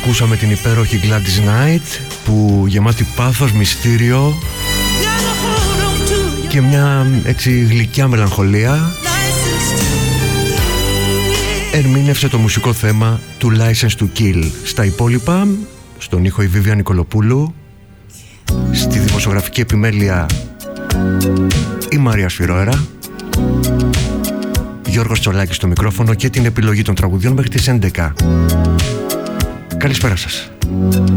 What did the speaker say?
Ακούσαμε την υπέροχη Gladys Knight που γεμάτη πάθος, μυστήριο και μια έτσι γλυκιά μελαγχολία ερμήνευσε το μουσικό θέμα του License to Kill. Στα υπόλοιπα, στον ήχο η Βίβια Νικολοπούλου, στη δημοσιογραφική επιμέλεια η Μαρία Σφυρόερα, Γιώργος Τσολάκης στο μικρόφωνο και την επιλογή των τραγουδιών μέχρι τις 11. Καλησπέρα σας.